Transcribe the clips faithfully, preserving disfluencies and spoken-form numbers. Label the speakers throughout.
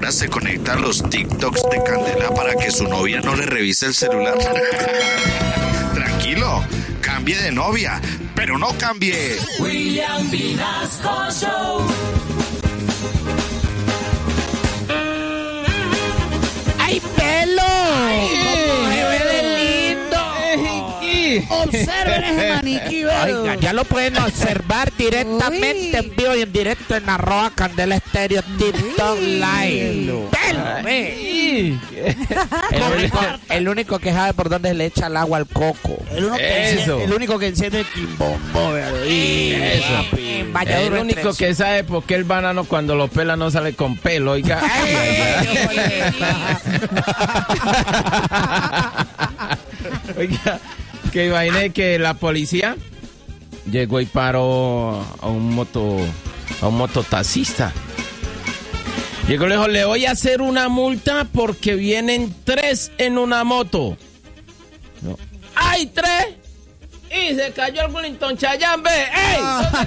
Speaker 1: ahora se conecta a los TikToks de Candela para que su novia no le revise el celular. Tranquilo, cambie de novia, pero no cambie.
Speaker 2: William Vinasco Show.
Speaker 3: ¡Ay, pelo! ¡Ay, cómo se ve de lindo! Observen ese maniquí, ¿verdad? Oiga, ya lo pueden observar directamente. Uy. En vivo y en directo en arroba Candela Estéreo TikTok Live. ¡Pelo, ve! El único, el único que sabe por dónde le echa el agua al coco. El, uno que enciende, el único que enciende el quimbombo, ¿verdad? Eso. Vaya,
Speaker 4: el único que sabe por qué el banano cuando lo pela no sale con pelo, oiga. Oiga, que imaginé que la policía llegó y paró a un moto, a un mototaxista. Llegó y le dijo, le voy a hacer una multa porque vienen tres en una moto. No. ¡Ay, tres! Y se cayó el Wellington Chayambe. ¡Ey!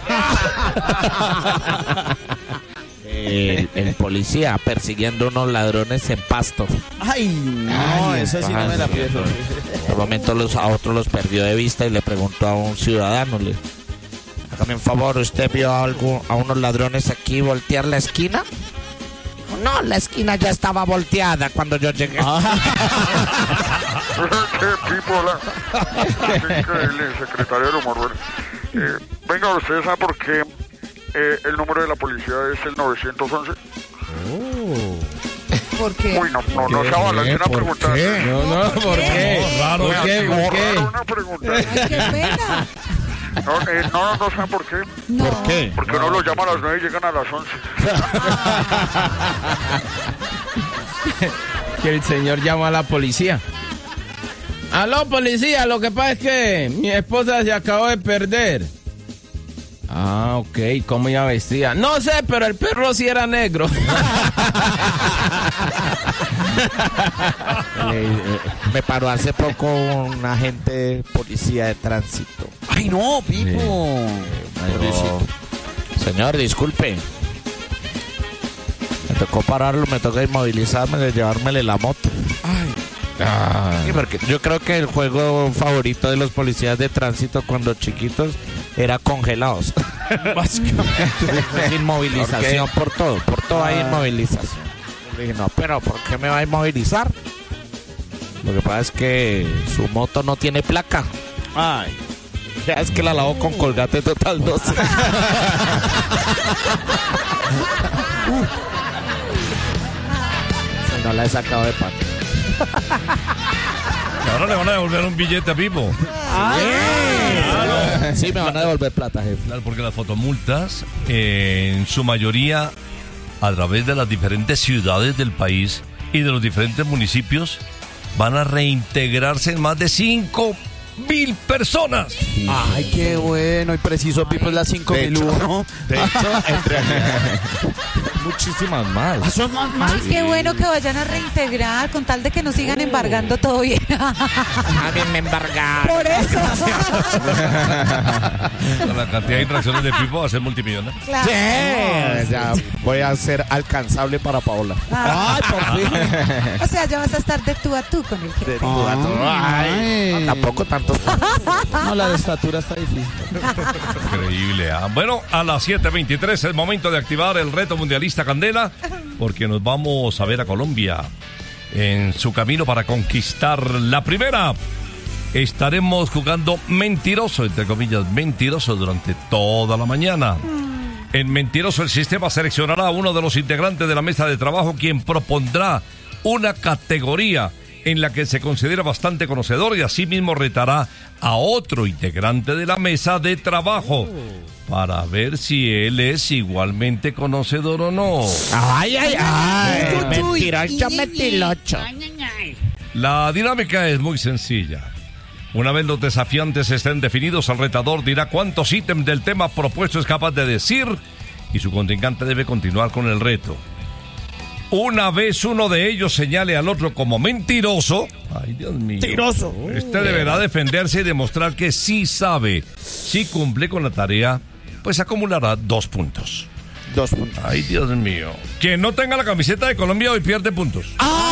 Speaker 3: El, el policía persiguiendo unos ladrones en Pasto.
Speaker 5: Ay, no, Ay, eso sí no me la pierdo.
Speaker 3: Por momento los, a otros los perdió de vista y le preguntó a un ciudadano, le, hágame un favor, ¿usted vio a, algo, a unos ladrones aquí voltear la esquina? Dijo, no, la esquina ya estaba volteada cuando yo llegué.
Speaker 6: ¡Qué pipola! Increíble, secretario del humor. Eh, venga, ¿usted sabe por qué eh, el número de la policía es el nueve once?
Speaker 5: Oh.
Speaker 7: ¿Por qué?
Speaker 6: Uy, no, no, no se avala, es una pregunta.
Speaker 4: No, no, ¿por qué?
Speaker 6: No, raro,
Speaker 4: ¿Por qué? ¿Por qué?
Speaker 6: Una pregunta.
Speaker 7: Ay, qué pena.
Speaker 6: No, eh, no, no saben por qué.
Speaker 7: No.
Speaker 3: ¿Por qué?
Speaker 6: Porque uno los llama a las nueve y llegan a las once.
Speaker 4: Que el señor llama a la policía. Aló, policía, lo que pasa es que mi esposa se acabó de perder. Ah, ok, ¿cómo iba vestida? No sé, pero el perro sí era negro.
Speaker 3: Le, eh, me paró hace poco un agente policía de tránsito.
Speaker 5: Ay, no, Pipo.
Speaker 3: Pero, señor, disculpe. Me tocó pararlo, me toca inmovilizarme, de llevármele la moto.
Speaker 5: Ay.
Speaker 3: Ah. Sí, porque yo creo que el juego favorito de los policías de tránsito cuando chiquitos era congelados. Básicamente. Inmovilización por todo, por todo ah. hay inmovilización. Le dije, no, pero ¿por qué me va a inmovilizar? Lo que pasa es que su moto no tiene placa.
Speaker 5: Ay.
Speaker 3: Ya es que la lavó con Colgate Total doce. No la he sacado de pata.
Speaker 8: Ahora le van a devolver un billete a Pipo.
Speaker 3: Ah, claro. Sí, me van a devolver plata, jefe.
Speaker 8: Claro, porque las fotomultas, eh, en su mayoría, a través de las diferentes ciudades del país y de los diferentes municipios, van a reintegrarse en más de cinco mil personas.
Speaker 5: Ay, qué bueno. Y preciso, Pipo, es la cinco mil uno.
Speaker 3: De hecho, entre muchísimas más.
Speaker 5: ¿Son más más?
Speaker 7: Ay, qué bueno que vayan a reintegrar con tal de que no sigan embargando todo bien.
Speaker 3: A mí me embargaron.
Speaker 7: Por eso.
Speaker 8: Con la cantidad de infracciones de Pipo va a ser multimillonario.
Speaker 7: Claro.
Speaker 3: Sí, ya voy a ser alcanzable para Paola.
Speaker 7: Ah.
Speaker 5: Ay, por fin.
Speaker 7: O sea, ya vas a estar de tú a tú con el jefe.
Speaker 3: De tú a tú. Ay, no, tampoco tanto.
Speaker 5: No, la de estatura está difícil.
Speaker 8: Increíble. ¿eh? Bueno, a las siete veintitrés es momento de activar el reto mundialista Candela, porque nos vamos a ver a Colombia en su camino para conquistar la primera. Estaremos jugando mentiroso, entre comillas, mentiroso durante toda la mañana. En mentiroso el sistema seleccionará a uno de los integrantes de la mesa de trabajo, quien propondrá una categoría en la que se considera bastante conocedor y asimismo retará a otro integrante de la mesa de trabajo para ver si él es igualmente conocedor o no.
Speaker 3: Ay, ay, ay. Mentiroso, mentiroso.
Speaker 8: La dinámica es muy sencilla. Una vez los desafiantes estén definidos, el retador dirá cuántos ítems del tema propuesto es capaz de decir y su contrincante debe continuar con el reto. Una vez uno de ellos señale al otro como mentiroso, ay Dios mío,
Speaker 5: mentiroso,
Speaker 8: este deberá defenderse y demostrar que sí sabe. Si cumple con la tarea, pues acumulará dos puntos.
Speaker 5: Dos puntos.
Speaker 8: Ay, Dios mío. Quien no tenga la camiseta de Colombia hoy pierde puntos.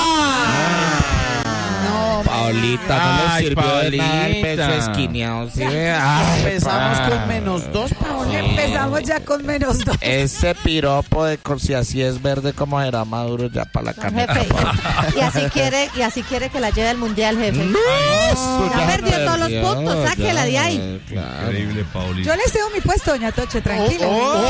Speaker 3: Paolita, no
Speaker 4: Ay,
Speaker 3: le sirvió de nada el
Speaker 4: Paolita.
Speaker 3: peso esquineado, ¿sí? Ay,
Speaker 5: Empezamos
Speaker 3: pa.
Speaker 5: con menos dos, Paola.
Speaker 7: Empezamos ya con menos dos.
Speaker 3: Ese piropo de con si así es verde, como será maduro ya para la camisa.
Speaker 9: Jefe, y así quiere, y así quiere que la lleve al mundial, jefe.
Speaker 3: No,
Speaker 9: Ya perdió todos los puntos, sáquela de ahí.
Speaker 8: Increíble, Paulita.
Speaker 7: Yo le cedo mi puesto, doña Toche, tranquila.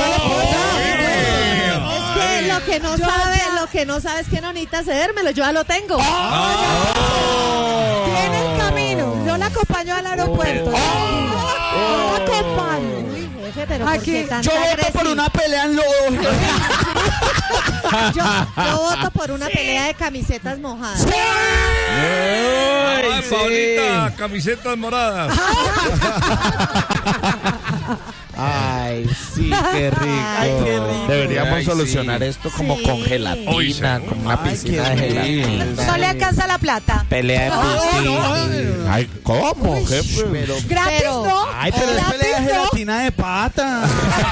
Speaker 9: Es que lo que no
Speaker 7: Yo
Speaker 9: sabe,
Speaker 7: ya-
Speaker 9: lo que no sabe es que no necesita cedérmelo, yo ya lo tengo.
Speaker 7: Tiene el camino. Yo la acompaño al aeropuerto. Yo la acompaño.
Speaker 9: Uy, jefe, pero ¿por
Speaker 7: Aquí,
Speaker 9: qué tanta
Speaker 5: Yo voto por
Speaker 9: agresividad?
Speaker 5: una pelea en lodo.
Speaker 9: Yo, yo voto por una pelea de camisetas mojadas.
Speaker 8: Ay, Paulita, camisetas moradas.
Speaker 3: Ay, sí, qué rico.
Speaker 5: Ay, qué rico.
Speaker 3: Deberíamos
Speaker 4: Ay,
Speaker 3: solucionar
Speaker 4: sí.
Speaker 3: esto como
Speaker 9: Sí.
Speaker 3: con gelatina,
Speaker 8: Uy, sí.
Speaker 3: con una
Speaker 5: Ay,
Speaker 3: piscina
Speaker 5: qué
Speaker 3: de
Speaker 5: rico.
Speaker 3: gelatina.
Speaker 7: No le alcanza la plata.
Speaker 3: Pelea de piscina. Ay, ¿cómo, jefe?
Speaker 5: Pero,
Speaker 7: Gratis,
Speaker 9: Pero-
Speaker 7: ¿no?
Speaker 5: ay, pero es
Speaker 7: Gratis,
Speaker 5: pelea de
Speaker 7: ¿no?
Speaker 5: gelatina de pata.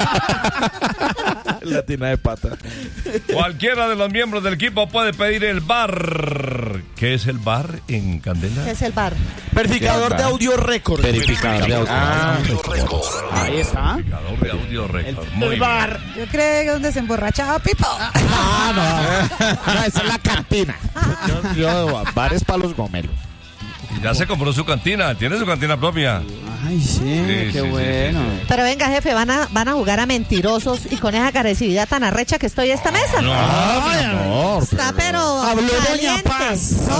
Speaker 3: Gelatina de pata.
Speaker 8: Cualquiera de los miembros del equipo puede pedir el bar. ¿Qué es el bar en Candela?
Speaker 9: ¿Qué es el bar?
Speaker 5: Verificador de audio récord.
Speaker 3: Verificador de audio.
Speaker 4: Ah,
Speaker 5: Ahí está.
Speaker 8: Verificador de audio récord. Muy bien.
Speaker 7: Yo creo que donde se emborrachaba Pipo.
Speaker 3: Ah, no. No, esa es la cantina. Yo, yo bares para los gomelos.
Speaker 8: Y ya se compró su cantina. Tiene su cantina propia.
Speaker 5: Ay, sí,
Speaker 8: Sí,
Speaker 5: qué
Speaker 8: sí, sí,
Speaker 5: bueno.
Speaker 8: sí,
Speaker 9: Pero venga, jefe, van a, van a jugar a mentirosos y con esa agresividad tan arrecha que estoy esta mesa.
Speaker 3: No,
Speaker 9: Está pero
Speaker 5: Habló Doña
Speaker 9: caliente.
Speaker 5: Paz.
Speaker 9: No,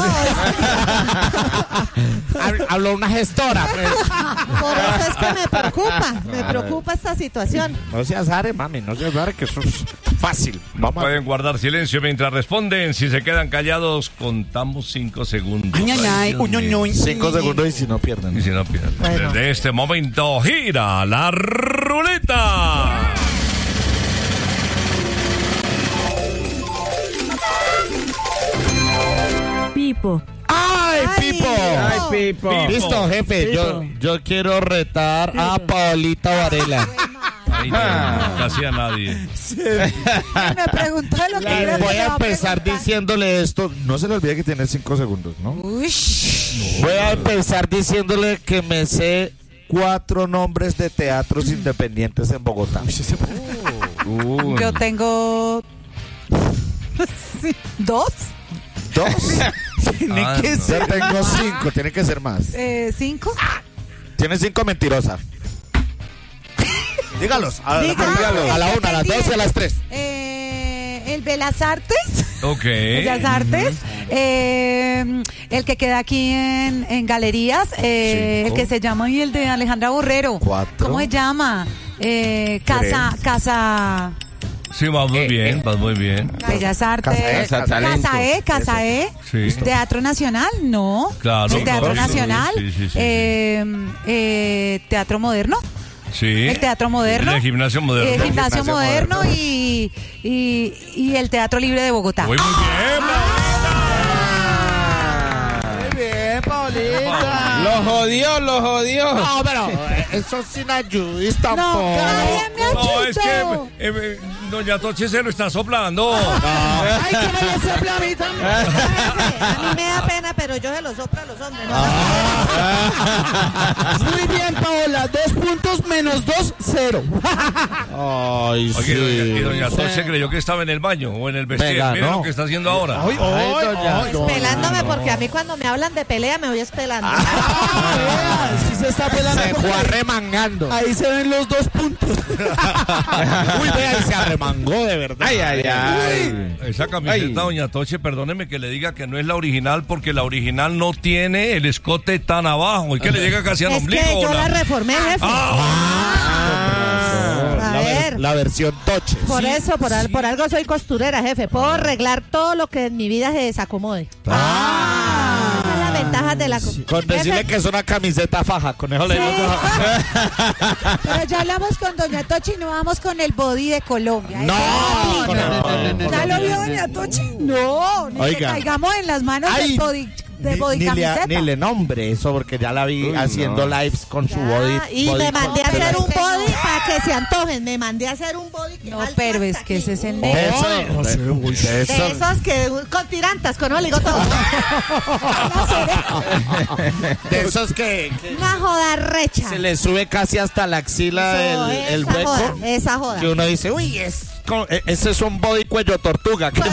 Speaker 3: Hab- Habló una gestora. pues.
Speaker 9: por eso es que me preocupa, me preocupa esta situación.
Speaker 3: No seas are, mami, no seas are, que eso es fácil. Vamos a...
Speaker 8: Pueden guardar silencio mientras responden. Si se quedan callados, contamos cinco segundos.
Speaker 5: Ay, ay, ay.
Speaker 8: Dios
Speaker 5: Uy, uy,
Speaker 8: mío.
Speaker 5: uy.
Speaker 3: Cinco segundos y si no
Speaker 8: Y
Speaker 3: pierden.
Speaker 8: si no pierden.
Speaker 9: Bueno.
Speaker 8: Desde este momento gira la ruleta.
Speaker 9: Pipo.
Speaker 3: ¡Ay, Pipo!
Speaker 4: Ay, Pipo.
Speaker 3: Listo, jefe, yo, yo quiero retar a Paolita Varela.
Speaker 8: Ay, no, casi a nadie.
Speaker 7: Me preguntó de lo que
Speaker 3: Y
Speaker 7: creo que
Speaker 3: voy
Speaker 7: me
Speaker 3: a
Speaker 7: va
Speaker 3: empezar
Speaker 7: preguntar.
Speaker 3: diciéndole esto. No se le olvide que tiene cinco segundos, ¿no?
Speaker 7: Uy.
Speaker 3: Voy a empezar diciéndole que me sé cuatro nombres de teatros independientes en Bogotá.
Speaker 4: Uy.
Speaker 7: Yo tengo sí, dos,
Speaker 3: Dos.
Speaker 5: Tiene
Speaker 8: Ah,
Speaker 5: que
Speaker 8: no.
Speaker 5: ser.
Speaker 3: Yo tengo cinco, tiene que ser más.
Speaker 7: eh, cinco.
Speaker 3: Tiene cinco mentirosa. Dígalos. A,
Speaker 7: Dígalo.
Speaker 3: dígalos. A la una, a las dos y a las tres.
Speaker 7: Eh, el Belas Artes.
Speaker 8: Ok.
Speaker 7: Bellas Artes, eh, el que queda aquí en, en Galerías, eh,
Speaker 3: Cinco.
Speaker 7: el que se llama y el de Alejandra Borrero.
Speaker 3: Cuatro.
Speaker 7: ¿Cómo se llama? Eh, casa,
Speaker 3: Tres.
Speaker 7: casa,
Speaker 8: Sí, vas muy bien, vas muy bien.
Speaker 7: Bellas Artes,
Speaker 3: Casa E,
Speaker 4: Talento.
Speaker 7: Casa E, Casa E,
Speaker 8: Sí.
Speaker 7: Teatro Nacional, no,
Speaker 8: Claro,
Speaker 7: el Teatro
Speaker 8: no, sí,
Speaker 7: Nacional,
Speaker 8: sí, sí, sí, sí.
Speaker 7: eh, eh, Teatro Moderno,
Speaker 8: Sí.
Speaker 7: el Teatro Moderno,
Speaker 8: El gimnasio moderno.
Speaker 7: el Gimnasio
Speaker 3: Gimnasio
Speaker 7: Moderno,
Speaker 3: Moderno.
Speaker 7: Y, y, y el Teatro Libre de Bogotá.
Speaker 8: Muy, muy bien.
Speaker 5: Muy bien, Paulita.
Speaker 4: Lo jodió, lo jodió.
Speaker 3: No, pero eh, eso sin ayudis tampoco.
Speaker 7: No, nadie me
Speaker 8: No, es que
Speaker 7: ayudó.
Speaker 8: eh, eh, doña Toche se lo está soplando.
Speaker 5: Ay, que me le sopla a mí también.
Speaker 9: A mí me da pena, pero yo se lo soplo a los hombres. ¿no?
Speaker 5: Muy bien, Paola. Dos puntos menos dos, cero.
Speaker 3: Ay,
Speaker 8: Oye,
Speaker 3: sí.
Speaker 8: doña, y doña Toche creyó que estaba en el baño o en el vestido.
Speaker 3: Venga,
Speaker 8: Mira
Speaker 3: no.
Speaker 8: lo que está haciendo ahora.
Speaker 5: Ay, ay,
Speaker 3: doña,
Speaker 5: ay.
Speaker 3: no.
Speaker 9: Pelándome, porque a mí cuando me hablan de pelea me voy espelando.
Speaker 5: Ah, vea, sí se está pelando.
Speaker 3: Se
Speaker 5: porque
Speaker 3: fue arremangando.
Speaker 5: Ahí se ven los dos puntos.
Speaker 3: Uy, vea, y se arremangó de verdad.
Speaker 4: Ay, ay, ay.
Speaker 8: Esa camiseta,
Speaker 4: Ay.
Speaker 8: doña Toche, perdóneme que le diga que no es la original porque la original no tiene el escote tan abajo y que le llega casi al
Speaker 9: Es
Speaker 8: ombligo.
Speaker 9: que yo
Speaker 8: la-
Speaker 9: la reformé, jefe. A
Speaker 3: la, ver-
Speaker 9: ver.
Speaker 3: la versión Toche.
Speaker 9: Por
Speaker 3: Sí.
Speaker 9: eso, por, al- por algo soy costurera, jefe. Puedo arreglar todo lo que en mi vida se desacomode.
Speaker 3: Ah.
Speaker 9: Esas son las ventajas de la co-
Speaker 3: Con decirle
Speaker 9: Jefe,
Speaker 3: que es una camiseta faja. Con eso le digo yo.
Speaker 7: Pero ya hablamos con Doña Tochi y no vamos con el body de Colombia.
Speaker 3: No,
Speaker 7: Eso
Speaker 3: con el-
Speaker 7: no.
Speaker 3: con el-
Speaker 7: ¿Ya lo vio Doña Tochi? No, ni que
Speaker 3: Oiga.
Speaker 7: caigamos en las manos
Speaker 3: Ay,
Speaker 7: del body, de
Speaker 3: Ni,
Speaker 7: body
Speaker 3: ni le,
Speaker 7: camiseta.
Speaker 3: ni le nombre eso porque ya la vi
Speaker 4: Uy,
Speaker 3: haciendo
Speaker 4: no.
Speaker 3: lives con su
Speaker 9: ya,
Speaker 3: body.
Speaker 9: y
Speaker 3: body
Speaker 9: me mandé a
Speaker 3: con-
Speaker 9: hacer
Speaker 7: no,
Speaker 9: un
Speaker 7: ese
Speaker 9: body
Speaker 7: no.
Speaker 9: para que se antojen. Me mandé a hacer un body que
Speaker 7: No,
Speaker 9: alto
Speaker 7: pero es
Speaker 9: hasta
Speaker 7: que
Speaker 9: aquí.
Speaker 7: ese es el
Speaker 9: Oh,
Speaker 7: negro.
Speaker 5: Eso, de
Speaker 9: De
Speaker 5: eso.
Speaker 9: esos que con tirantas, con oligo todo.
Speaker 5: De esos que, que
Speaker 9: Una joda recha.
Speaker 5: se le sube casi hasta la axila
Speaker 9: Eso,
Speaker 5: el, el
Speaker 9: esa
Speaker 5: hueco.
Speaker 9: joda, esa joda.
Speaker 5: Que uno dice, uy, es, co- e- ese es un body cuello tortuga. que-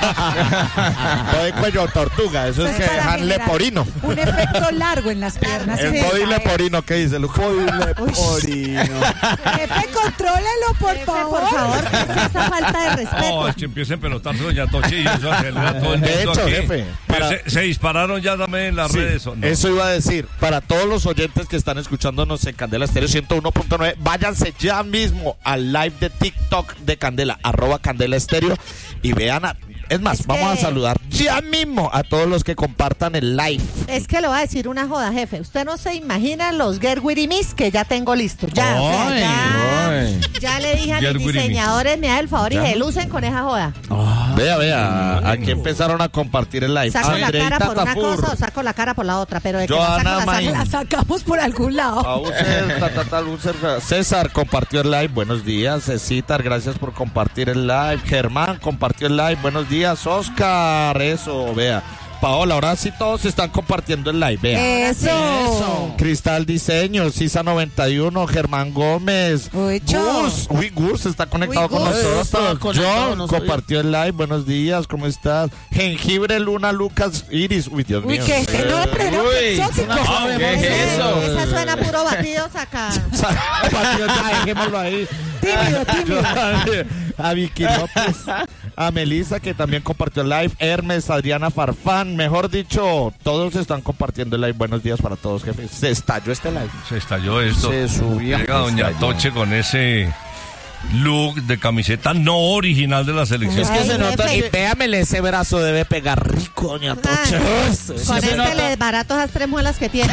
Speaker 5: Body cuello tortuga, eso es
Speaker 7: Eso
Speaker 5: que
Speaker 7: es para
Speaker 5: dejan
Speaker 7: generar
Speaker 5: leporino.
Speaker 7: Un efecto largo en las piernas.
Speaker 5: El
Speaker 7: Sí,
Speaker 5: body
Speaker 7: esa es.
Speaker 5: leporino, ¿qué dice Lucas? Body leporino.
Speaker 7: Jefe, contrólelo, por
Speaker 9: Jefe,
Speaker 7: favor.
Speaker 9: por favor, ¿qué es esa falta de respeto?
Speaker 8: No, es que empieza a pelotarse doña Toche y eso acelera todo el
Speaker 5: De
Speaker 8: mundo
Speaker 5: hecho,
Speaker 8: aquí.
Speaker 5: jefe,
Speaker 8: Pero
Speaker 5: para-
Speaker 8: se, se dispararon ya también en las
Speaker 5: Sí,
Speaker 8: redes. ¿O no?
Speaker 5: eso iba a decir, para todos los oyentes que están escuchándonos en Candela Estéreo ciento uno punto nueve, váyanse ya mismo al live de TikTok de Candela, arroba Candela Estéreo, y vean, a- es más,
Speaker 9: Es
Speaker 5: vamos
Speaker 9: que-
Speaker 5: a saludar ya mismo a todos los que compartan el live.
Speaker 9: Es que le voy a decir una joda, jefe. Usted no se imagina los Get With Mis que ya tengo listos. Ya, o sea,
Speaker 5: Ay,
Speaker 9: ya,
Speaker 5: ay.
Speaker 9: ya le dije a
Speaker 8: Get
Speaker 9: mis
Speaker 8: With Me.
Speaker 9: diseñadores, me da el favor y
Speaker 8: Ya.
Speaker 9: se lucen con esa joda.
Speaker 5: Vea, vea, aquí empezaron a compartir el live.
Speaker 9: Saco la
Speaker 5: Andreita
Speaker 9: cara por una
Speaker 5: Tafur,
Speaker 9: cosa o saco la cara por la otra, pero de que
Speaker 5: Joana
Speaker 9: la saco, la
Speaker 5: Main.
Speaker 9: saco.
Speaker 7: La sacamos por algún lado.
Speaker 5: Auser, ta, ta, ta, Lucer, César compartió el live, buenos días. Cecitar, gracias por compartir el live. Germán compartió el live, buenos días. Oscar, eso, vea. Paola, ahora sí todos están compartiendo el live, vea.
Speaker 7: Eso.
Speaker 5: Cristal Diseño, Sisa noventa y uno, Germán Gómez.
Speaker 7: Uy, Cho.
Speaker 5: Gus, uy, Gus está conectado
Speaker 7: Uy,
Speaker 5: con
Speaker 7: Gus.
Speaker 5: nosotros.
Speaker 10: Estaba conectado,
Speaker 5: John
Speaker 10: no sabía.
Speaker 5: compartió el live, buenos días, ¿cómo estás? Jengibre, Luna, Lucas, Iris. Uy, Dios
Speaker 7: Uy,
Speaker 5: mío.
Speaker 7: qué este nombre, ¿no? Qué exótico.
Speaker 5: ¿Qué es eso?
Speaker 9: Esa suena puro batido, saca.
Speaker 5: Dejémoslo ahí.
Speaker 7: Tímido, tímido.
Speaker 5: A Vicky López, a Melissa que también compartió el live, Hermes, Adriana Farfán, mejor dicho, todos están compartiendo el live. Buenos días para todos, jefe. Se estalló este live.
Speaker 8: Se estalló esto.
Speaker 5: Se subió.
Speaker 8: Llega doña
Speaker 5: Se estalló.
Speaker 8: Toche con ese look de camiseta no original de la selección.
Speaker 5: Es que
Speaker 9: Ay,
Speaker 5: se nota
Speaker 9: jefe.
Speaker 5: que véamele ese brazo, debe pegar rico, doña Toche.
Speaker 9: Ay,
Speaker 5: Sí,
Speaker 9: con
Speaker 5: se
Speaker 9: este
Speaker 5: nota.
Speaker 9: le desbarato esas tres muelas que tiene.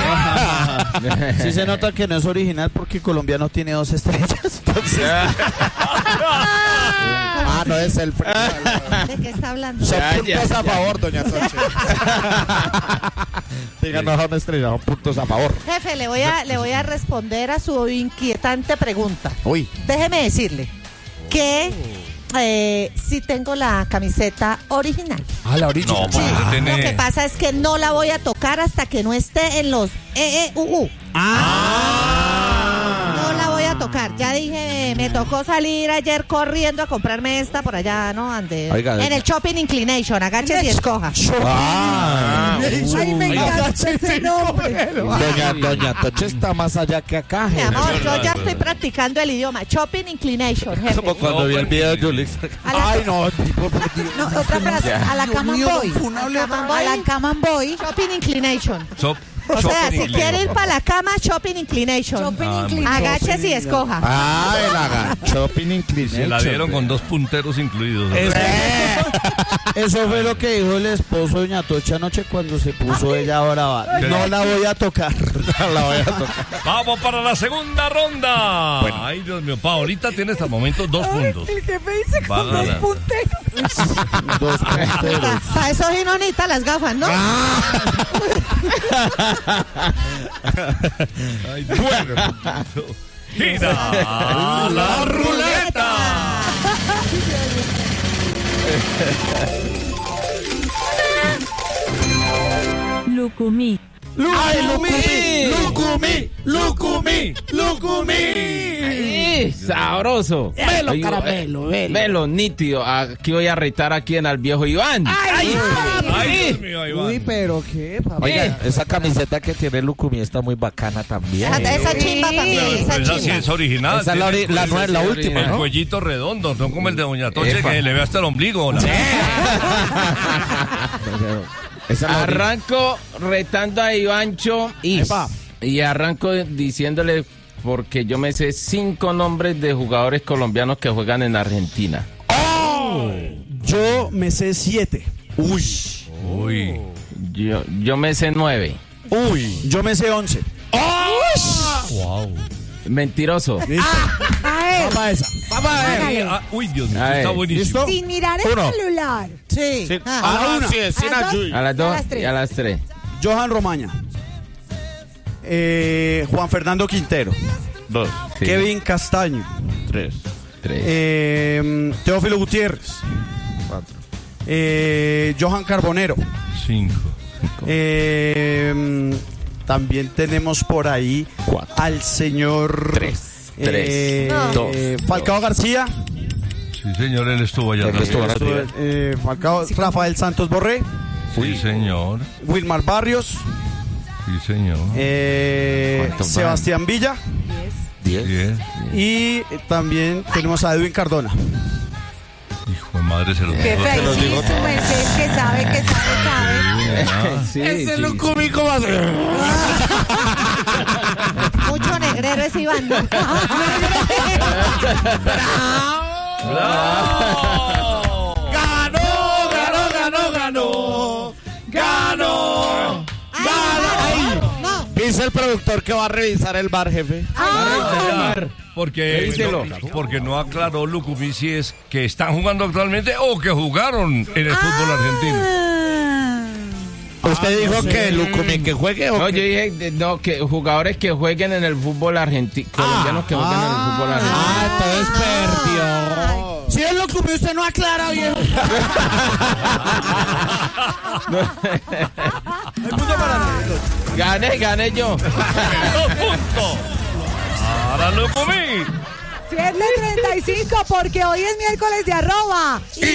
Speaker 10: Sí se nota que no es original porque colombiano tiene dos estrellas. Entonces,
Speaker 5: Ah, no es el.
Speaker 9: ¿De qué está hablando?
Speaker 5: Son
Speaker 10: Ya,
Speaker 5: puntos
Speaker 10: ya,
Speaker 5: a favor, doña Toche. Díganos una estrella, son puntos a favor.
Speaker 9: Jefe, le voy a, le voy a responder a su inquietante pregunta.
Speaker 5: Uy.
Speaker 9: Déjeme decirle que eh, sí tengo la camiseta original.
Speaker 5: Ah, la orilla.
Speaker 8: No, pues usted
Speaker 9: Lo que
Speaker 8: tiene.
Speaker 9: pasa es que no la voy a tocar hasta que no esté en los E E U U. No la voy a tocar. Ya dije, me tocó salir ayer corriendo a comprarme esta por allá, ¿no? Ande,
Speaker 5: Oiga,
Speaker 9: en
Speaker 5: doña-
Speaker 9: el Shopping Inclination. Agáchese y escoja.
Speaker 5: Ah,
Speaker 7: Ay, me encanta ese nombre.
Speaker 5: doña, doña Toche está más allá que acá,
Speaker 9: Mi
Speaker 5: jefe.
Speaker 9: amor, yo ya estoy practicando el idioma. Shopping Inclination, jefe.
Speaker 5: Como cuando vi el video de Julie.
Speaker 9: A la-
Speaker 5: Ay, no, tipo, por Dios.
Speaker 7: No, otra frase. A la cama voy. A la cama voy.
Speaker 9: Shopping Inclination.
Speaker 8: So-
Speaker 9: O sea,
Speaker 8: shopping
Speaker 9: si
Speaker 8: y
Speaker 9: quiere ir
Speaker 8: leo.
Speaker 9: para la cama, Shopping Inclination.
Speaker 7: Shopping
Speaker 8: Ah,
Speaker 7: inclinado.
Speaker 9: Agáchese y escoja.
Speaker 5: Ah, el agachoping inclination.
Speaker 8: Se la dieron con dos punteros incluidos.
Speaker 10: eso fue lo que dijo el esposo de doña Tocha anoche cuando se puso ella brava. No la voy a tocar.
Speaker 5: No la voy a tocar.
Speaker 8: Vamos para la segunda ronda. Ay, Dios mío. Paolita tiene hasta el momento dos puntos.
Speaker 7: El jefe dice
Speaker 8: Va a
Speaker 7: con dos
Speaker 8: ganar.
Speaker 7: punteros.
Speaker 10: Dos punteros.
Speaker 9: Para eso sí no necesita las gafas, ¿no?
Speaker 8: Ay, Dios mío. Gira la ruleta.
Speaker 2: Lucumí.
Speaker 5: ¡Ay, Lucumí! ¡Lucumí! ¡Lucumí! ¡Lucumí!
Speaker 4: Sabroso.
Speaker 10: Velo,
Speaker 4: Ay,
Speaker 10: caramelo, velo.
Speaker 4: Velo, nítido. Aquí voy a retar aquí en al viejo Iván.
Speaker 8: Ay, Dios mío, ahí va.
Speaker 10: Uy, pero qué, papá.
Speaker 5: Oiga, esa camiseta que tiene Lucumí está muy bacana también.
Speaker 9: Esa, esa chimba también, esa
Speaker 8: Esa sí
Speaker 9: chimba.
Speaker 8: es original.
Speaker 5: Esa es la, ori- la,
Speaker 8: Tiene-
Speaker 5: nueva- la
Speaker 4: sí,
Speaker 5: última,
Speaker 8: El
Speaker 5: ¿no?
Speaker 8: cuellito redondo, no como el de Doña Toche
Speaker 4: Epa.
Speaker 8: que le ve hasta el ombligo. la-
Speaker 5: Esa es la ori-
Speaker 4: Arranco retando a Ivancho y,
Speaker 10: Epa.
Speaker 4: y arranco diciéndole porque yo me sé cinco nombres de jugadores colombianos que juegan en Argentina.
Speaker 10: Yo me sé siete.
Speaker 5: Uy.
Speaker 8: Uy.
Speaker 4: Yo, yo me sé nueve.
Speaker 5: Uy.
Speaker 10: Yo me sé once.
Speaker 8: Wow.
Speaker 4: Mentiroso.
Speaker 10: ¿Listo?
Speaker 7: A él.
Speaker 10: Vamos a esa. Vamos a ver.
Speaker 7: Hágale.
Speaker 8: Ah, uy, Dios mío,
Speaker 4: A ver,
Speaker 8: está buenísimo.
Speaker 10: ¿listo?
Speaker 7: Sin mirar el
Speaker 5: Uno.
Speaker 7: celular.
Speaker 9: Sí.
Speaker 5: Sí.
Speaker 9: Ah,
Speaker 5: Ah,
Speaker 10: una.
Speaker 5: sí, sin
Speaker 7: A las dos.
Speaker 5: ayuda.
Speaker 4: A las
Speaker 7: Y a
Speaker 4: dos
Speaker 7: las tres.
Speaker 4: y a las tres.
Speaker 10: Johan Romaña. Eh, Juan Fernando Quintero.
Speaker 5: Dos.
Speaker 4: Sí.
Speaker 10: Kevin Castaño.
Speaker 5: Tres.
Speaker 4: Tres.
Speaker 10: Eh, Teófilo Gutiérrez.
Speaker 5: Cuatro.
Speaker 10: Eh, Johan Carbonero.
Speaker 8: Cinco.
Speaker 10: Eh, también tenemos por ahí
Speaker 4: Cuatro.
Speaker 10: al señor
Speaker 4: Tres.
Speaker 10: eh,
Speaker 9: Tres.
Speaker 4: Dos.
Speaker 10: eh, Falcao García.
Speaker 8: Sí, señor, él estuvo allá.
Speaker 4: Él
Speaker 8: también.
Speaker 4: estuvo allá.
Speaker 10: Estuvo, eh, Falcao, Rafael Santos Borré.
Speaker 8: Sí, señor.
Speaker 10: Wilmar Barrios.
Speaker 8: Sí, señor.
Speaker 10: eh,
Speaker 4: ¿Cuántos
Speaker 10: Sebastián Villa.
Speaker 4: Diez.
Speaker 8: Diez.
Speaker 10: Y eh, también tenemos a Edwin Cardona.
Speaker 8: Hijo de madre, se los
Speaker 7: Qué
Speaker 8: digo.
Speaker 7: feliz, su merced, que sabe, que sabe, sabe.
Speaker 4: Sí,
Speaker 5: Ese
Speaker 4: sí.
Speaker 5: es lo cómico más.
Speaker 9: Mucho negrero es Iván.
Speaker 8: ¡Bravo!
Speaker 5: ¡Ganó, ganó, ganó, ganó! ¡Ganó!
Speaker 9: No.
Speaker 5: Dice el productor que va a revisar el bar, jefe.
Speaker 8: Porque,
Speaker 4: Revíselo.
Speaker 8: no, porque no aclaró Lucumí si es que están jugando actualmente o que jugaron en el fútbol argentino.
Speaker 5: Usted dijo que Lucumí que juegue o
Speaker 4: No, yo
Speaker 5: que...
Speaker 4: dije de- no, que jugadores que jueguen en el fútbol argentino, colombianos que jueguen en el fútbol argentino.
Speaker 5: Ah, entonces perdió.
Speaker 10: Si es Lucumí, usted no aclara, viejo. El punto para nosotros.
Speaker 4: Gané, gané yo.
Speaker 8: ¡Dos puntos! ¡Para Lucumí!
Speaker 7: siete treinta y cinco porque hoy es miércoles de arroba.
Speaker 8: ¡Y